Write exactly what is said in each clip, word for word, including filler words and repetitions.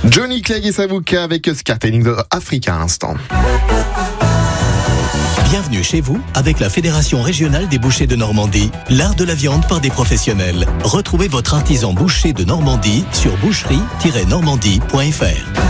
Johnny Clegg et Savuka avec Scartaining Africa à l'instant. Bienvenue chez vous avec la Fédération Régionale des Bouchers de Normandie, l'art de la viande par des professionnels. Retrouvez votre artisan boucher de Normandie sur boucherie tiret normandie point f r.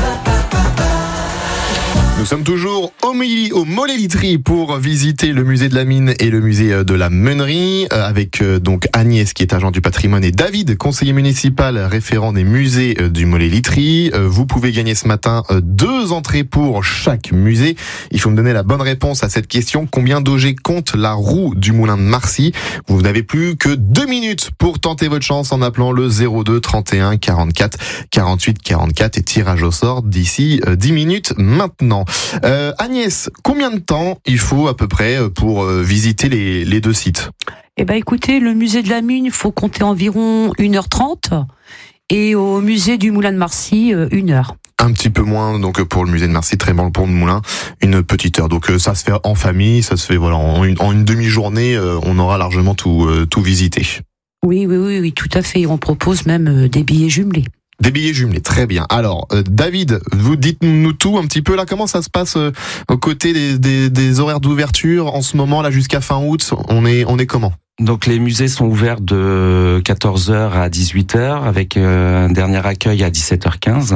Nous sommes toujours au, Mili, au Mollet-Literie pour visiter le musée de la mine et le musée de la meunerie avec donc Agnès qui est agent du patrimoine et David, conseiller municipal référent des musées du Mollet-Literie. Vous pouvez gagner ce matin deux entrées pour chaque musée. Il faut me donner la bonne réponse à cette question. Combien d'ogets compte la roue du moulin de Marcy? Vous n'avez plus que deux minutes pour tenter votre chance en appelant le zéro deux trente et un quarante-quatre quarante-huit quarante-quatre et tirage au sort d'ici dix minutes maintenant. Euh, Agnès, combien de temps il faut à peu près pour euh, visiter les, les deux sites? Eh ben, écoutez, le musée de la mine, il faut compter environ une heure trente et au musée du Moulin de Marcy, euh, une heure. Un petit peu moins donc pour le musée de Marcy, très bon le pont de Moulin, une petite heure. Donc euh, ça se fait en famille, ça se fait voilà en une, en une demi-journée, euh, on aura largement tout, euh, tout visité. Oui, oui, oui, oui, tout à fait. On propose même euh, des billets jumelés. Des billets jumelés, très bien. Alors, euh, David, vous dites-nous tout un petit peu là, comment ça se passe euh, aux côtés des, des, des horaires d'ouverture en ce moment là jusqu'à fin août? On est, on est comment? Donc les musées sont ouverts de quatorze heures à dix-huit heures avec euh, un dernier accueil à dix-sept heures quinze.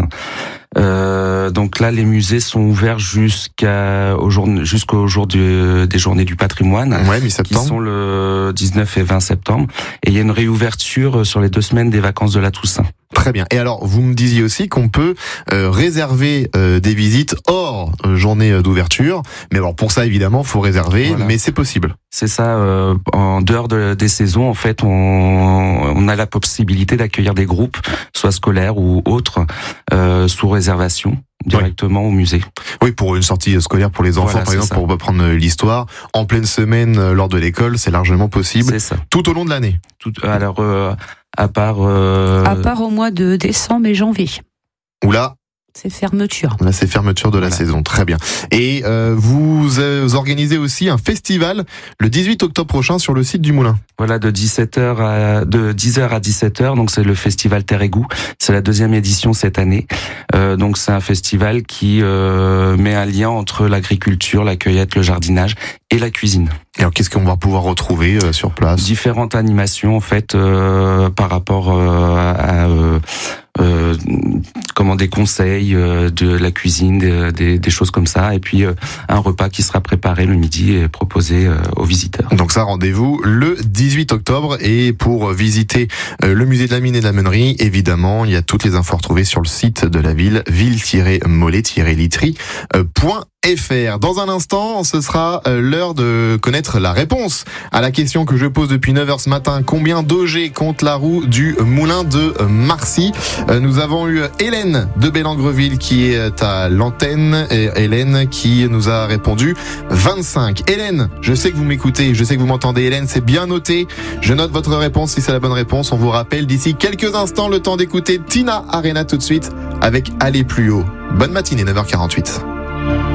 Euh, donc là, les musées sont ouverts jusqu'à au jour, jusqu'au jour du, des journées du patrimoine, ouais, mi-septembre, qui sont le dix-neuf et vingt septembre. Et il y a une réouverture sur les deux semaines des vacances de la Toussaint. Très bien. Et alors, vous me disiez aussi qu'on peut euh, réserver euh, des visites hors euh, journée d'ouverture. Mais alors, pour ça, évidemment, faut réserver, voilà. Mais c'est possible. C'est ça. Euh, en dehors de, des saisons, en fait, on, on a la possibilité d'accueillir des groupes, soit scolaires ou autres, euh, sous réservation directement oui. au musée. Oui, pour une sortie scolaire pour les enfants, voilà, par exemple, ça. pour reprendre l'histoire, en pleine semaine lors de l'école, c'est largement possible. C'est ça. Tout au long de l'année. Tout, alors, euh, à part... Euh... À part au mois de décembre et janvier. Oula. C'est fermeture. Là, c'est fermeture de la voilà. saison. Très bien. Et euh, vous euh, organisez aussi un festival le dix-huit octobre prochain sur le site du Moulin. Voilà, de dix-sept heures à, de dix heures à dix-sept heures. Donc, c'est le festival Terre et Goût. C'est la deuxième édition cette année. Euh, donc, c'est un festival qui euh, met un lien entre l'agriculture, la cueillette, le jardinage et la cuisine. Et alors, qu'est-ce qu'on va pouvoir retrouver euh, sur place? Différentes animations, en fait, euh, par rapport euh, à... Euh, Euh, comment des conseils euh, de la cuisine, des, des, des choses comme ça, et puis euh, un repas qui sera préparé le midi et proposé euh, aux visiteurs. Donc ça, rendez-vous le dix-huit octobre, et pour visiter euh, le musée de la mine et de la meunerie, évidemment, il y a toutes les infos retrouvées sur le site de la ville, ville tiret mollet tiret literie point f r. Dans un instant, ce sera l'heure de connaître la réponse à la question que je pose depuis neuf heures ce matin. Combien d'ogets compte la roue du moulin de Marcy? Nous avons eu Hélène de Bellangreville qui est à l'antenne, et Hélène qui nous a répondu vingt-cinq. Hélène, je sais que vous m'écoutez, je sais que vous m'entendez. Hélène, c'est bien noté. Je note votre réponse si c'est la bonne réponse. On vous rappelle d'ici quelques instants le temps d'écouter Tina Arena tout de suite avec Aller plus haut. Bonne matinée, neuf heures quarante-huit.